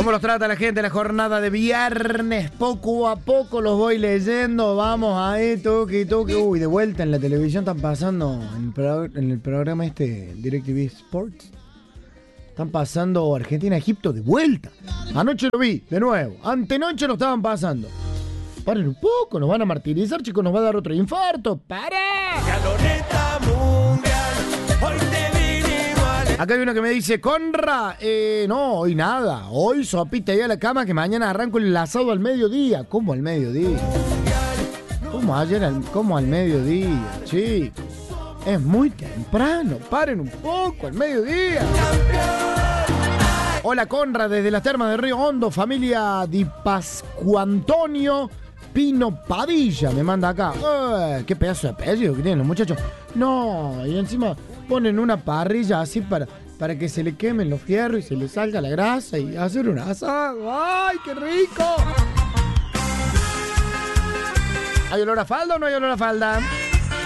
¿Cómo los trata la gente la jornada de viernes? Poco a poco los voy leyendo. Vamos ahí, toque. Uy, de vuelta en la televisión están pasando, en el programa DirecTV Sports, están pasando Argentina-Egipto de vuelta. Anoche lo vi, de nuevo. Antenoche lo estaban pasando. Paren un poco, nos van a martirizar, chicos, nos va a dar otro infarto. ¡Para! Caloreta mundial, hoy te vinimos a... Acá hay uno que me dice, Conra, no, hoy nada. Hoy sopita ahí a la cama que mañana arranco el asado al mediodía. ¿Cómo al mediodía? ¿Cómo al mediodía, chicos? Es muy temprano, paren un poco al mediodía. Hola Conra, desde las termas de Río Hondo, familia Di Pascuantonio Pino Padilla, me manda acá. Qué pedazo de apellido que tienen los muchachos. No, y encima ponen una parrilla así para que se le quemen los fierros y se le salga la grasa y hacer un asado. ¡Ay, qué rico! ¿Hay olor a falda o no hay olor a falda?